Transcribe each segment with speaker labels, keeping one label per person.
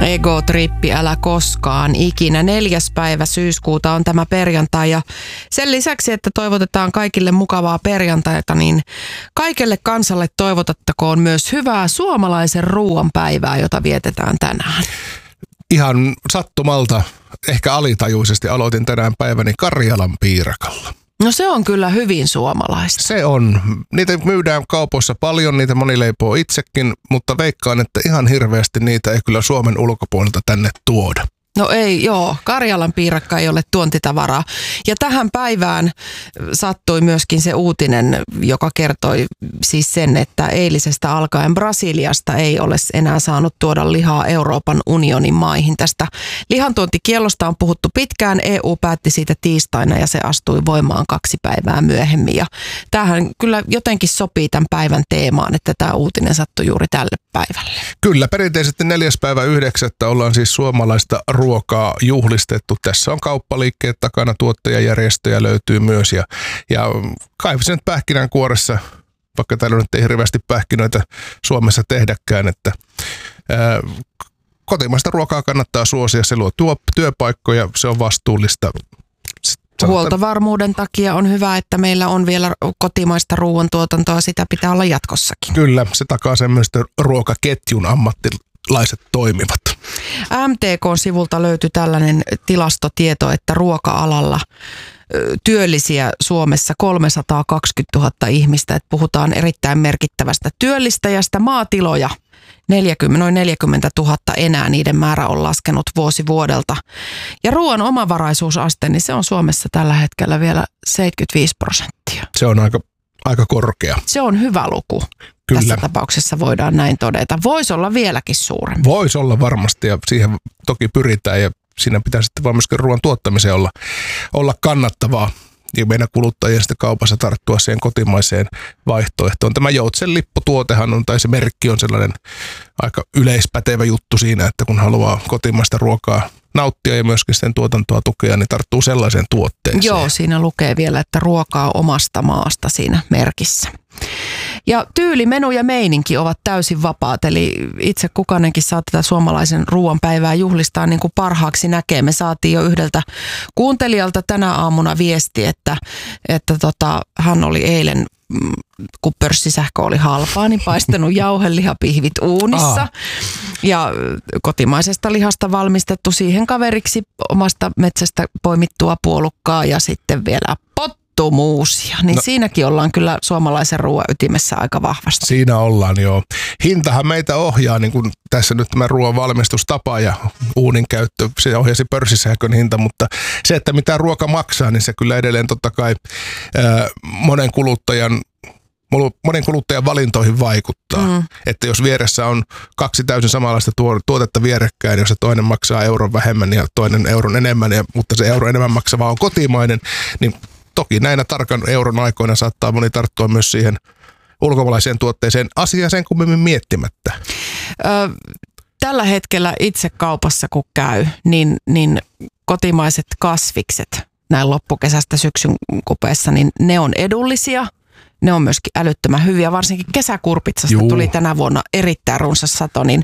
Speaker 1: Ego-trippi älä koskaan ikinä. 4. päivä syyskuuta on tämä perjantai ja sen lisäksi, että toivotetaan kaikille mukavaa perjantaita, niin kaikelle kansalle toivotettakoon myös hyvää suomalaisen ruoan päivää, jota vietetään tänään.
Speaker 2: Ihan sattumalta, ehkä alitajuisesti aloitin tänään päiväni Karjalan piirakalla.
Speaker 1: No se on kyllä hyvin suomalaista.
Speaker 2: Se on. Niitä myydään kaupoissa paljon, niitä moni leipoo itsekin, mutta veikkaan, että ihan hirveästi niitä ei kyllä Suomen ulkopuolelta tänne tuoda.
Speaker 1: No ei, joo. Karjalan piirakka ei ole tuontitavaraa. Ja tähän päivään sattui myöskin se uutinen, joka kertoi siis sen, että eilisestä alkaen Brasiliasta ei ole enää saanut tuoda lihaa Euroopan unionin maihin. Tästä lihantuontikiellosta on puhuttu pitkään. EU päätti siitä tiistaina ja se astui voimaan 2 päivää myöhemmin. Ja tämähän kyllä jotenkin sopii tämän päivän teemaan, että tämä uutinen sattui juuri tälle päivälle.
Speaker 2: Kyllä, perinteisesti 4.9. ollaan siis suomalaista ruokaa juhlistettu. Tässä on kauppaliikkeet takana, tuottajajärjestöjä löytyy myös ja kaivasin nyt pähkinänkuoressa, vaikka täällä nyt ei hirveästi pähkinöitä Suomessa tehdäkään, että kotimaista ruokaa kannattaa suosia, se luo työpaikkoja, se on vastuullista.
Speaker 1: Huoltovarmuuden takia on hyvä, että meillä on vielä kotimaista ruoantuotantoa, sitä pitää olla jatkossakin.
Speaker 2: Kyllä, se takaa semmoista ruokaketjun ammattilaiset toimivat.
Speaker 1: MTK-sivulta löytyi tällainen tilastotieto, että ruoka-alalla työllisiä Suomessa 320 000 ihmistä. Että puhutaan erittäin merkittävästä työllistäjästä. Maatiloja noin 40 000 enää, niiden määrä on laskenut vuosi vuodelta. Ja ruoan omavaraisuusaste, niin se on Suomessa tällä hetkellä vielä 75%.
Speaker 2: Se on aika korkea.
Speaker 1: Se on hyvä luku. Kyllä. Tässä tapauksessa voidaan näin todeta. Voisi olla vieläkin suurempi.
Speaker 2: Voisi olla varmasti ja siihen toki pyritään ja siinä pitää sitten vaan myöskin ruoan tuottamiseen olla kannattavaa. Ja meidän kuluttajien sitten kaupassa tarttua siihen kotimaiseen vaihtoehtoon. Tämä Joutsen lipputuotehan on, tai se merkki on sellainen aika yleispätevä juttu siinä, että kun haluaa kotimaista ruokaa nauttia ja myöskin sen tuotantoa tukea, niin tarttuu sellaiseen tuotteeseen.
Speaker 1: Joo, siinä lukee vielä, että ruokaa omasta maasta siinä merkissä. Ja tyyli, menu ja meininki ovat täysin vapaat, eli itse kukainenkin saa tätä suomalaisen ruoan päivää juhlistaa niin kuin parhaaksi näkee. Me saatiin jo yhdeltä kuuntelijalta tänä aamuna viesti, että hän oli eilen, kun pörssisähkö oli halpaa, niin paistanut jauhelihapihvit uunissa. Ja kotimaisesta lihasta valmistettu siihen kaveriksi omasta metsästä poimittua puolukkaa ja sitten vielä muusia. Niin siinäkin ollaan kyllä suomalaisen ruoan ytimessä aika vahvasti.
Speaker 2: Siinä ollaan, joo. Hintahan meitä ohjaa, niin kuin tässä nyt tämä ruoan valmistustapa ja uunin käyttö, se ohjasi pörssisähkön hinta, mutta se, että mitä ruoka maksaa, niin se kyllä edelleen totta kai monen kuluttajan valintoihin vaikuttaa. Että jos vieressä on 2 täysin samanlaista tuotetta vierekkäin, jos se toinen maksaa euron vähemmän ja toinen euron enemmän, mutta se euron enemmän maksava on kotimainen, niin toki näinä tarkan euron aikoina saattaa moni tarttua myös siihen ulkomaalaiseen tuotteeseen asiaa sen kummemmin miettimättä.
Speaker 1: Tällä hetkellä itse kaupassa kun käy, niin kotimaiset kasvikset näin loppukesästä syksyn kupeessa, niin ne on edullisia. Ne on myöskin älyttömän hyviä, varsinkin kesäkurpitsasta tuli tänä vuonna erittäin runsas sato, niin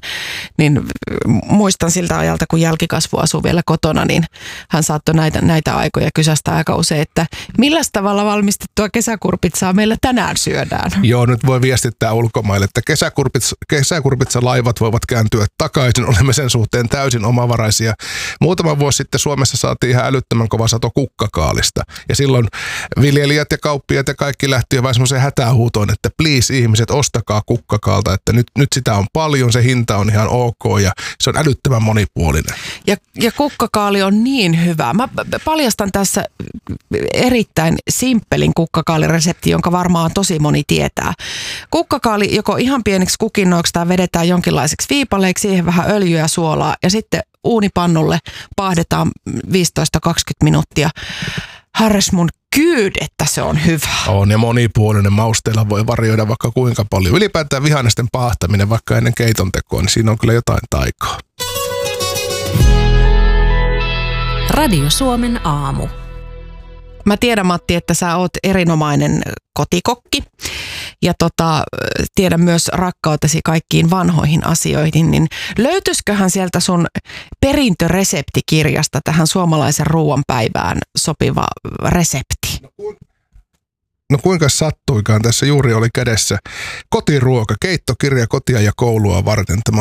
Speaker 1: muistan siltä ajalta, kun jälkikasvu asui vielä kotona, niin hän saattoi näitä aikoja kysästä aika usein, että milläs tavalla valmistettua kesäkurpitsaa meillä tänään syödään.
Speaker 2: Joo, nyt voi viestittää ulkomaille, että kesäkurpitsalaivat voivat kääntyä takaisin, olemme sen suhteen täysin omavaraisia. Muutama vuosi sitten Suomessa saatiin ihan älyttömän kova sato kukkakaalista ja silloin viljelijät ja kauppiaat ja kaikki lähti jo vähän semmoiseen hätähuutoon, että please ihmiset, ostakaa kukkakaalta, että nyt sitä on paljon, se hinta on ihan ok ja se on älyttömän monipuolinen.
Speaker 1: Ja kukkakaali on niin hyvä. Mä paljastan tässä erittäin simppelin kukkakaaliresepti, jonka varmaan tosi moni tietää. Kukkakaali joko ihan pieneksi kukinnoiksi tai vedetään jonkinlaiseksi viipaleiksi, siihen vähän öljyä ja suolaa ja sitten uunipannulle paahdetaan 15-20 minuuttia. Harres mun kyyd, että se on hyvä.
Speaker 2: On ja monipuolinen, mausteilla voi varjoida vaikka kuinka paljon. Ylipäätään vihannesten paahtaminen vaikka ennen keiton tekoa, niin siinä on kyllä jotain taikaa.
Speaker 3: Radio Suomen aamu.
Speaker 1: Mä tiedän, Matti, että sä oot erinomainen kotikokki. ja tiedän myös rakkautesi kaikkiin vanhoihin asioihin, niin löytyisiköhän sieltä sun perintöreseptikirjasta tähän suomalaisen ruoan päivään sopiva resepti?
Speaker 2: No kuinka sattuikaan, tässä juuri oli kädessä kotiruoka, keittokirja kotia ja koulua varten. Tämä